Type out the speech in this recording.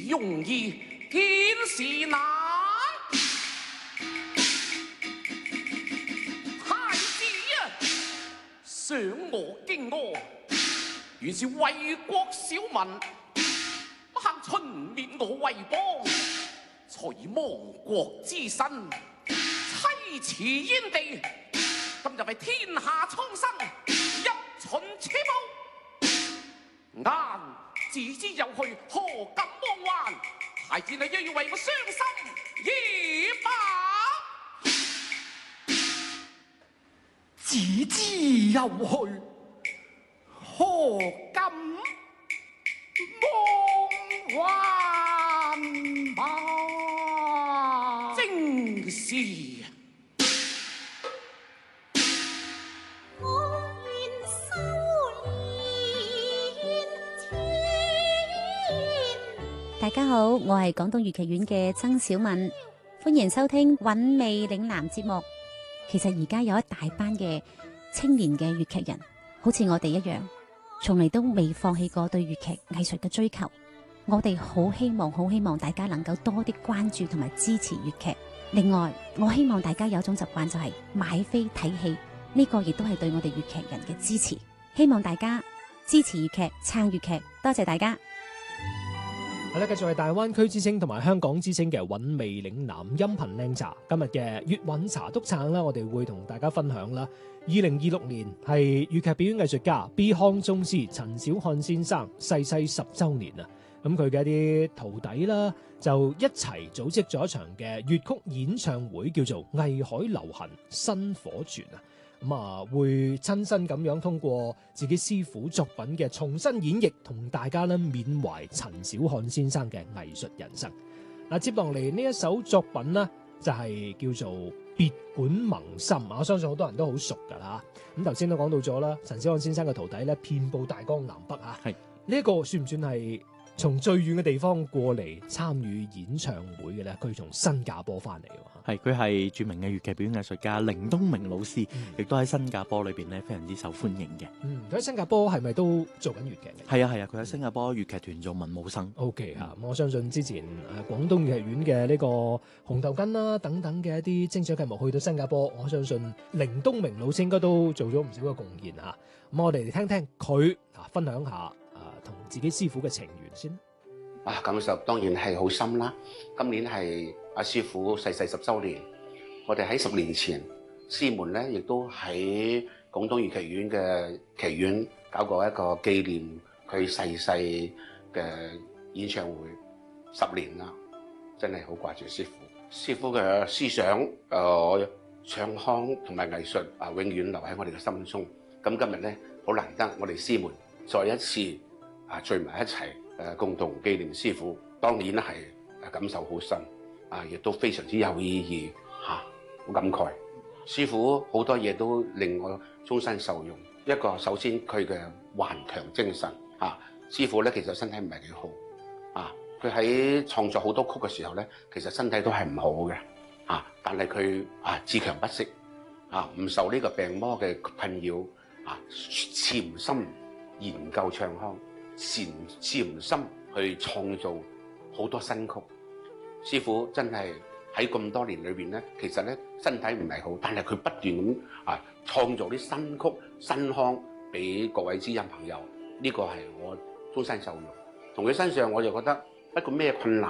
容易見事難。太子啊，賞我驚我，原是為國小民，不幸秦滅我為邦，才以亡國之身，妻辭燕地。今日為天下蒼生，一秦此報。眼自知有去，何敢妄還？太子你又要為我傷心也罷。 自知有去，何敢妄還吧？ 正是。 大家好，我係廣東粵劇院嘅曾小敏，歡迎收聽韻味嶺南節目。其實而家有一大班嘅青年嘅粵劇人，好似我哋一樣，從嚟都未放棄過對粵劇藝術嘅追求。我哋好希望大家能夠多啲關注同埋支持粵劇。另外，我希望大家有種習慣就係買飛睇戲，呢個亦都係對我哋粵劇人嘅支持。希望大家支持粵劇，撐粵劇，多謝大家。 好啦，繼續係大灣區之聲同埋香港之聲嘅韻味嶺南音頻靚茶。今日嘅粵韻茶督撐啦，我哋會同大家分享啦。2026年係粵劇表演藝術家 B 康宗師陳小漢先生逝世10週年啊！咁佢嘅一啲徒弟啦，就一齊組織咗一場嘅粵曲演唱會，叫做《藝海流行薪火傳》啊！會親身咁樣通過自己師傅作品嘅重新演繹，同大家咧緬懷陳小漢先生嘅藝術人生。接落嚟呢一首作品呢，就係叫做《別館萌心》，我相信好多人都好熟噶啦。咁頭先都講到咗啦，陳小漢先生嘅徒弟咧遍佈大江南北啊。係呢一個算唔算係從最遠嘅地方過嚟參與演唱會嘅咧？佢從新加坡翻嚟。 係，佢係著名嘅粵劇表演藝術家凌東明老師，亦都喺新加坡裏邊咧非常之受歡迎嘅。 佢喺新加坡係咪都做緊粵劇嘅？ 係啊，佢喺新加坡粵劇團做文武生。 OK 我相信之前廣東粵劇院嘅呢個紅頭巾啦等等嘅一啲精彩劇目去到新加坡，我相信凌東明老師應該都做咗唔少嘅貢獻嚇。咁我哋聽聽佢分享下同自己師傅嘅情緣先。 感受當然係好深啦。今年係阿師傅逝世10週年，我哋喺10年前，師門咧亦都喺廣東粵劇院嘅劇院搞過一個紀念佢逝世嘅演唱會。10年啦，真係好掛住師傅。師傅嘅思想、唱腔同埋藝術永遠留喺我哋嘅心中。咁今日咧好難得，我哋師門再一次聚埋一齊。共同紀念師傅，當然係感受好深，亦都非常之有意義，好感慨。師傅好多嘢都令我終身受用。一個首先佢嘅頑強精神，師傅咧其實身體唔係幾好，佢喺創作好多曲嘅時候咧，其實身體都係唔好嘅，但係佢自強不息，唔受呢個病魔嘅困擾，潛心研究唱腔。潛心去創造好多新曲，師傅真係喺咁多年裏邊咧，其實咧身體唔係好，但係佢不斷咁創造啲新曲新腔俾各位知音朋友，呢個係我終身受用。從佢身上我就覺得不過咩困難。